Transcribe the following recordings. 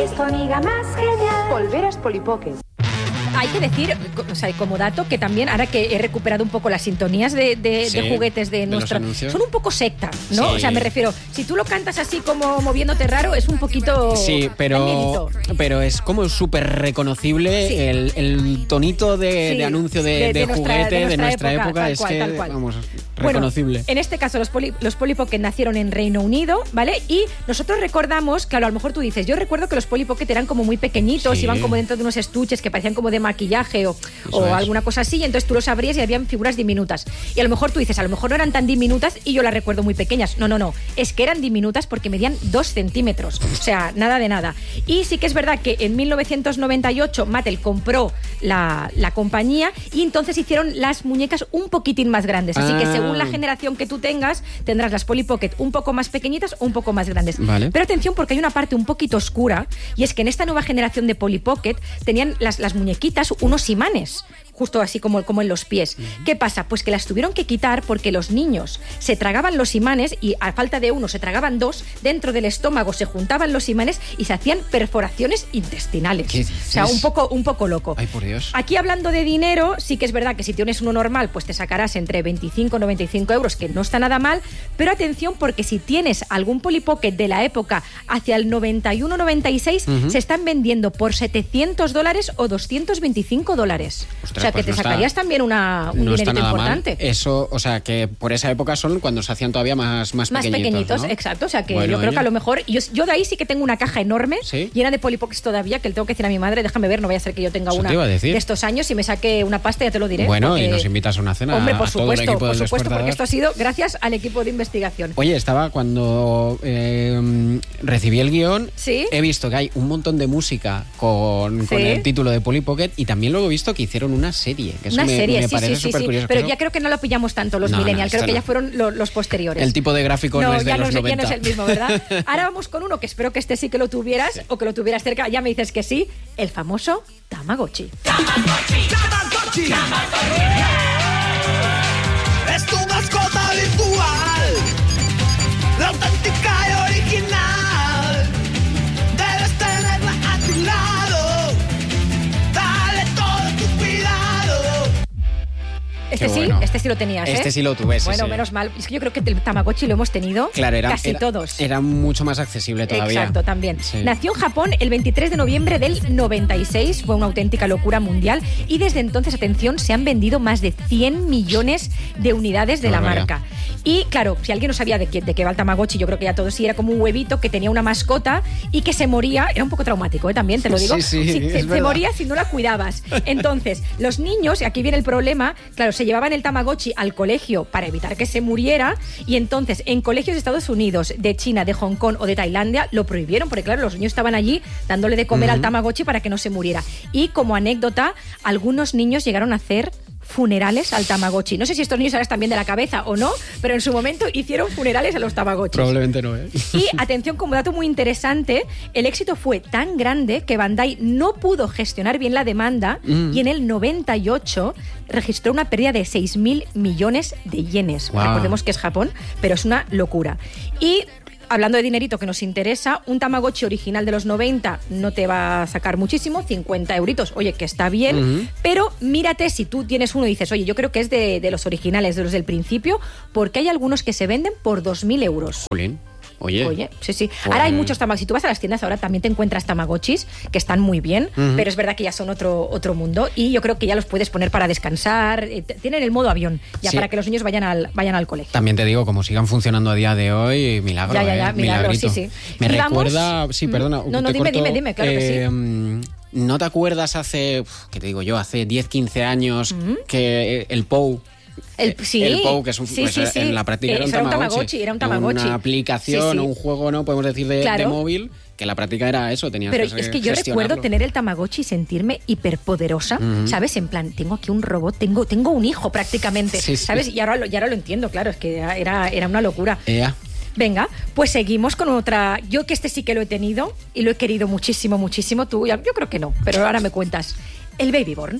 es tu amiga más genial. Polveras Polly Pocket. Hay que decir, o sea, como dato, que también, ahora que he recuperado un poco las sintonías de juguetes de nuestro... Son un poco secta, ¿no? Sí. O sea, me refiero, si tú lo cantas así como moviéndote raro, es un poquito... Sí, pero es como súper reconocible. Sí. El tonito de anuncio de juguete de nuestra época es que, vamos, reconocible. Bueno, en este caso, los Polly Pocket nacieron en Reino Unido, ¿vale? Y nosotros recordamos, claro, a lo mejor tú dices, yo recuerdo que los Polly Pocket eran como muy pequeñitos, iban como dentro de unos estuches que parecían como de maquillaje o alguna cosa así, y entonces tú los abrías y habían figuras diminutas. Y a lo mejor tú dices, a lo mejor no eran tan diminutas y yo las recuerdo muy pequeñas. No, es que eran diminutas porque medían 2 centímetros. O sea, nada de nada. Y sí que es verdad que en 1998 Mattel compró la compañía y entonces hicieron las muñecas un poquitín más grandes. Así que según la generación que tú tengas, tendrás las Polly Pocket un poco más pequeñitas o un poco más grandes. Vale. Pero atención, porque hay una parte un poquito oscura, y es que en esta nueva generación de Polly Pocket tenían las muñequitas unos imanes, justo así como en los pies. ¿Qué pasa? Pues que las tuvieron que quitar porque los niños se tragaban los imanes y a falta de uno se tragaban 2, dentro del estómago se juntaban los imanes y se hacían perforaciones intestinales. ¿Qué dices? O sea, un poco loco. Ay, por Dios. Aquí hablando de dinero, sí que es verdad que si tienes uno normal, pues te sacarás entre 25 y 95 euros, que no está nada mal, pero atención porque si tienes algún Polly Pocket de la época hacia el 91-96, se están vendiendo por $700 o $225. Ostras, o sea, que te sacarías también un dinerito importante. Mal. Eso, o sea, que por esa época son cuando se hacían todavía más pequeñitos, ¿no? Exacto. O sea, que yo creo que a lo mejor... Yo de ahí sí que tengo una caja enorme, llena de Polly Pockets todavía, que le tengo que decir a mi madre, déjame ver, no vaya a ser que yo tenga una de estos años y me saque una pasta, ya te lo diré. Bueno, porque, y nos invitas a una cena. Hombre, por a todo el equipo supuesto, del Despertador. porque esto ha sido gracias al equipo de investigación. Oye, estaba cuando recibí el guión, he visto que hay un montón de música con el título de Polly Pocket, y también luego he visto que hicieron una serie, que eso me parece súper curioso. Pero ya creo que no lo pillamos tanto los millennials, creo que ya fueron los posteriores. El tipo de gráfico no es de los 90. Ya no es el mismo, ¿verdad? Ahora vamos con uno que espero que este sí que lo tuvieras o que lo tuvieras cerca, ya me dices que sí, el famoso Tamagotchi. ¡Tamagotchi! Es tu mascota virtual, la auténtica y original. Debes tenerla a tu lado, dale todo tu cuidado. Este sí lo tenías, Este sí lo tuve, Bueno, menos mal. Es que yo creo que el Tamagotchi lo hemos tenido casi todos. Era mucho más accesible todavía. Exacto, también. Sí. Nació en Japón el 23 de noviembre del 96. Fue una auténtica locura mundial. Y desde entonces, atención, se han vendido más de 100 millones de unidades de la marca. Y claro, si alguien no sabía de qué va el Tamagotchi, yo creo que ya todos sí, era como un huevito que tenía una mascota y que se moría. Era un poco traumático, también te lo digo. Se moría si no la cuidabas. Entonces, los niños, y aquí viene el problema, claro, se llevaban el Tamagotchi al colegio para evitar que se muriera, y entonces en colegios de Estados Unidos, de China, de Hong Kong o de Tailandia lo prohibieron porque claro, los niños estaban allí dándole de comer al Tamagotchi para que no se muriera. Y como anécdota, algunos niños llegaron a hacer funerales al Tamagotchi. No sé si estos niños ahora están bien de la cabeza o no, pero en su momento hicieron funerales a los Tamagotchis. Probablemente no, ¿eh? Y atención, como dato muy interesante, el éxito fue tan grande que Bandai no pudo gestionar bien la demanda y en el 98 registró una pérdida de 6.000 millones de yenes. Wow. Recordemos que es Japón, pero es una locura. Y hablando de dinerito que nos interesa, un Tamagotchi original de los 90 no te va a sacar muchísimo, 50 euritos, oye, que está bien, pero mírate si tú tienes uno y dices, oye, yo creo que es de los originales, de los del principio, porque hay algunos que se venden por 2.000 euros. Jolín. Oye, sí. Ahora hay muchos Tamagotchis. Si tú vas a las tiendas ahora también te encuentras Tamagotchis que están muy bien, pero es verdad que ya son otro mundo y yo creo que ya los puedes poner para descansar. Tienen el modo avión ya para que los niños vayan al colegio. También te digo, como sigan funcionando a día de hoy, milagro. Milagro, sí. Me recuerda... Sí, perdona. No, dime, claro que sí. ¿No te acuerdas hace 10, 15 años que el POU... El POU, que es en la práctica era un Tamagotchi. Era un Tamagotchi. Una aplicación o un juego, ¿no? Podemos decir de móvil, que la práctica era eso, tenías pero que es que yo recuerdo tener el Tamagotchi y sentirme hiperpoderosa, ¿sabes? En plan, tengo aquí un robot, tengo un hijo prácticamente, ¿sabes? Y ahora lo entiendo, claro, es que era una locura. Venga, pues seguimos con otra. Yo que sí que lo he tenido y lo he querido muchísimo, muchísimo. Tú, yo creo que no, pero ahora me cuentas. El Babyborn.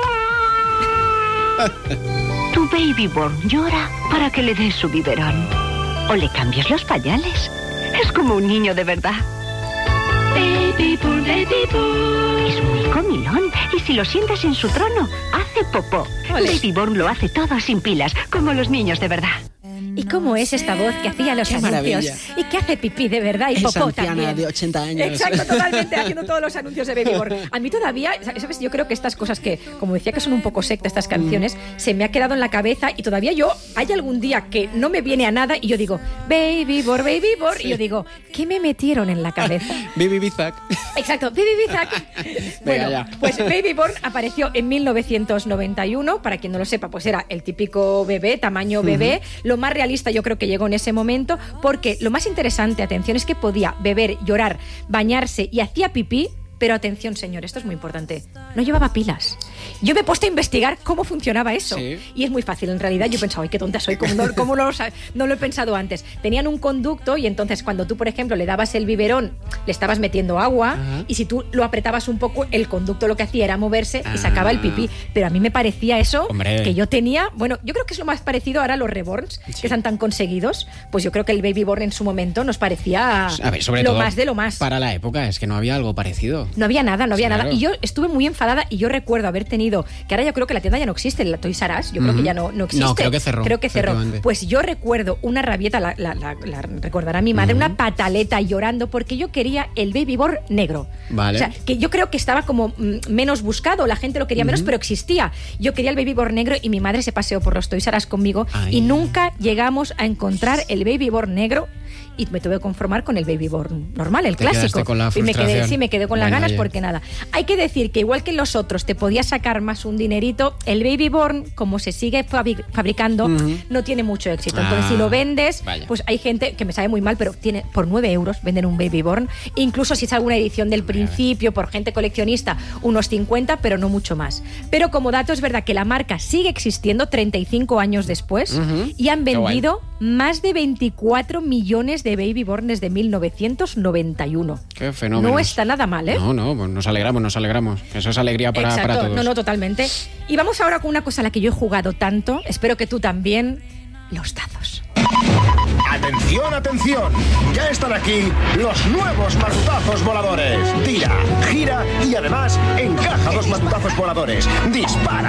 Tu Babyborn llora para que le des su biberón. O le cambias los pañales. Es como un niño de verdad. Babyborn dormilón. Y si lo sientas en su trono, hace popó. Baby Born lo hace todo sin pilas, como los niños de verdad. ¿Y cómo es esta voz que hacía los anuncios? Maravilla. Y que hace pipí de verdad y popó también. De 80 años. Exacto, totalmente, haciendo todos los anuncios de Baby Born. A mí todavía, ¿sabes? Yo creo que estas cosas que, como decía, que son un poco secta estas canciones, se me ha quedado en la cabeza y todavía hay algún día que no me viene a nada y yo digo, Baby Born, y yo digo, ¿qué me metieron en la cabeza? Baby Bizak. Exacto, Baby Bizak. Bueno, ya. Pues Baby Born apareció en 1991, para quien no lo sepa, pues era el típico bebé, tamaño bebé, lo más realista yo creo que llegó en ese momento, porque lo más interesante, atención, es que podía beber, llorar, bañarse y hacía pipí, pero atención, señor, esto es muy importante, no llevaba pilas. Yo me he puesto a investigar cómo funcionaba eso. Sí. Y es muy fácil, en realidad. Yo he pensado, ay, qué tonta soy, ¿cómo no lo he pensado antes? Tenían un conducto y entonces cuando tú, por ejemplo, le dabas el biberón, le estabas metiendo agua y si tú lo apretabas un poco, el conducto lo que hacía era moverse y sacaba el pipí. Pero a mí me parecía eso, que yo tenía... Bueno, yo creo que es lo más parecido ahora a los reborns, que están tan conseguidos. Pues yo creo que el Baby Born en su momento nos parecía sobre lo todo más de lo más. Para la época, es que no había algo parecido. No había nada. Y yo estuve muy enfadada y yo recuerdo haber tenido, que ahora yo creo que la tienda ya no existe, la Toys R Us, yo creo que ya no existe. No, creo que cerró. Pues yo recuerdo una rabieta, la recordará mi madre, una pataleta llorando porque yo quería el Baby Born negro. Vale. O sea, que yo creo que estaba como menos buscado, la gente lo quería menos, pero existía. Yo quería el Baby Born negro y mi madre se paseó por los Toys R Us conmigo y nunca llegamos a encontrar el Baby Born negro. Y me tuve que conformar con el Baby Born normal, el clásico. Con la y me frustración. quedé con las ganas porque nada. Hay que decir que igual que en los otros te podías sacar más un dinerito, el Baby Born, como se sigue fabricando, no tiene mucho éxito. Entonces, si lo vendes, pues hay gente que me sabe muy mal, pero tiene por 9 euros venden un Baby Born. Incluso si es alguna edición del principio, por gente coleccionista, unos 50, pero no mucho más. Pero como dato, es verdad que la marca sigue existiendo 35 años después y han vendido más de 24 millones de Baby Born desde 1991. Qué fenómeno. No está nada mal, ¿eh? No, pues nos alegramos. Eso es alegría para todos. No, totalmente. Y vamos ahora con una cosa a la que yo he jugado tanto, espero que tú también, los tazos. ¡Atención! Ya están aquí los nuevos matutazos voladores. Tira, gira y además encaja los matutazos voladores. Dispara,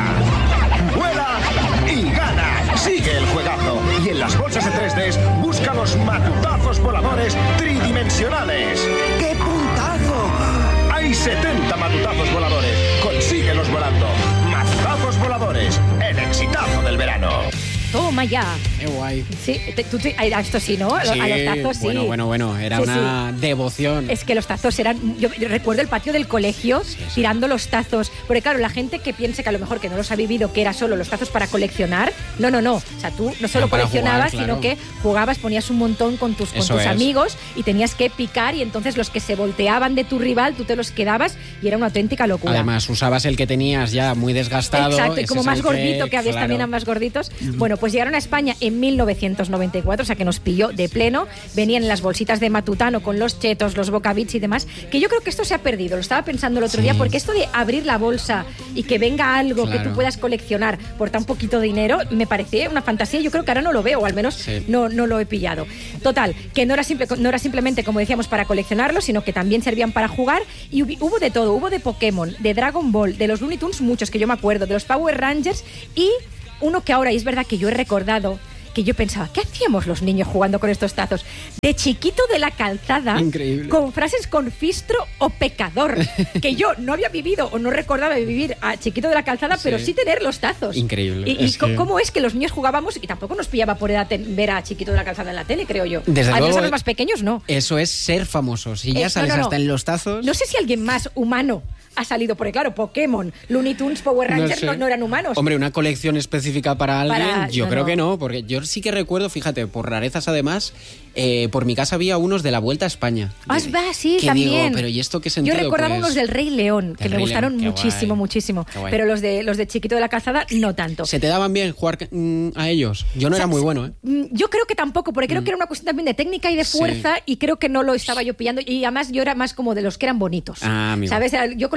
vuela y gana. Sigue el juegazo. Y en las bolsas de 3D busca los matutazos voladores tridimensionales. ¡Qué puntazo! Hay 70 matutazos voladores. Consíguelos volando. Matutazos voladores. El exitazo del verano. Toma ya. Qué guay. Sí, esto sí, ¿no? Sí, a los tazos sí. Bueno, era una devoción. Es que los tazos eran... Yo recuerdo el patio del colegio tirando los tazos. Porque claro, la gente que piensa que a lo mejor que no los ha vivido, que era solo los tazos para coleccionar, no. O sea, tú no solo coleccionabas, jugar, claro, sino que jugabas, ponías un montón con tus amigos y tenías que picar y entonces los que se volteaban de tu rival, tú te los quedabas y era una auténtica locura. Además, usabas el que tenías ya muy desgastado. Exacto, y como más gordito, que habías también a más gorditos. Bueno, pues llegaron a España en 1994, o sea que nos pilló de pleno. Venían en las bolsitas de Matutano con los chetos, los bocabits y demás, que yo creo que esto se ha perdido. Lo estaba pensando el otro día, porque esto de abrir la bolsa y que venga algo que tú puedas coleccionar por tan poquito dinero, me parecía una fantasía. Yo creo que ahora no lo veo, o al menos no lo he pillado. Total, que no era simplemente, como decíamos, para coleccionarlo, sino que también servían para jugar, y hubo de todo. Hubo de Pokémon, de Dragon Ball, de los Looney Tunes, muchos que yo me acuerdo, de los Power Rangers, y uno que ahora, y es verdad que yo he recordado, que yo pensaba, ¿qué hacíamos los niños jugando con estos tazos? De Chiquito de la Calzada. Increíble. Con frases con fistro o pecador, que yo no había vivido o no recordaba vivir a Chiquito de la Calzada, pero sí tener los tazos. Increíble. Y cómo es que los niños jugábamos, y tampoco nos pillaba por edad ver a Chiquito de la Calzada en la tele, creo yo. Desde a luego, los más pequeños no. Eso es ser famosos. Si ya sales hasta en los tazos... No sé si alguien más humano ha salido, porque claro, Pokémon, Looney Tunes, Power Rangers no eran humanos. Hombre, una colección específica para alguien, yo creo que no, porque yo sí que recuerdo, fíjate, por rarezas además, por mi casa había unos de la Vuelta a España. Sí, que también. Digo, pero ¿y esto qué sentido? Yo recordaba pues, unos del Rey León, que me gustaron muchísimo. Pero los de Chiquito de la Calzada, no tanto. ¿Se te daban bien jugar a ellos? Yo no era muy bueno, ¿eh? Yo creo que tampoco, porque creo que era una cuestión también de técnica y de fuerza, y creo que no lo estaba yo pillando, y además yo era más como de los que eran bonitos. Amigo. ¿Sabes? Yo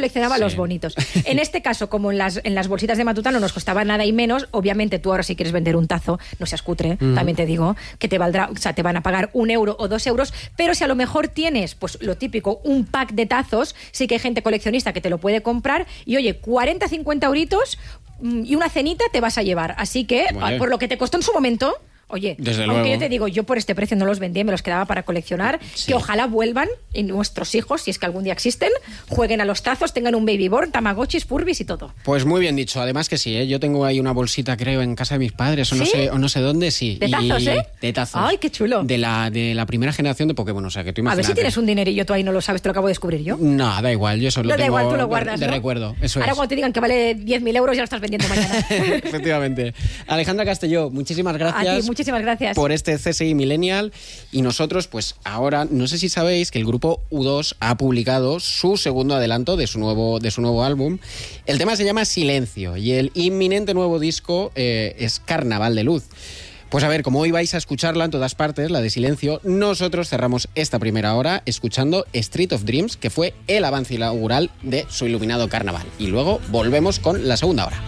coleccionaba los bonitos. En este caso, como en las bolsitas de Matutano nos costaba nada y menos, obviamente tú ahora si quieres vender un tazo, no seas cutre, también te digo, que te valdrá, o sea, te van a pagar 1 euro o 2 euros, pero si a lo mejor tienes, pues lo típico, un pack de tazos, sí que hay gente coleccionista que te lo puede comprar y oye, 40, 50 euritos y una cenita te vas a llevar. Así que, por lo que te costó en su momento... Oye, desde aunque luego. yo te digo, yo por este precio no los vendía, me los quedaba para coleccionar, que ojalá vuelvan y nuestros hijos, si es que algún día existen, jueguen a los tazos, tengan un babyborn, tamagotchis, furbis y todo. Pues muy bien dicho, además que sí, ¿eh? Yo tengo ahí una bolsita, creo, en casa de mis padres, o no sé dónde, sí. ¿De tazos, De tazos. Ay, qué chulo. De la primera generación de Pokémon, o sea, que tú imagínate. A ver si tienes un dinerillo, tú ahí no lo sabes, te lo acabo de descubrir yo. No, da igual, yo solo no, tengo da igual, tú lo guardas, de ¿no? recuerdo, eso Ahora es. cuando te digan que vale 10.000 euros ya lo estás vendiendo mañana. Efectivamente. Alejandra Castelló, muchísimas gracias. A ti, muchísimas gracias. Por este CSI Millennial, y nosotros pues ahora no sé si sabéis que el grupo U2 ha publicado su segundo adelanto de su nuevo álbum. El tema se llama Silencio y el inminente nuevo disco es Carnaval de Luz. Pues a ver, como hoy vais a escucharla en todas partes, la de Silencio, nosotros cerramos esta primera hora escuchando Street of Dreams, que fue el avance inaugural de su iluminado carnaval, y luego volvemos con la segunda hora.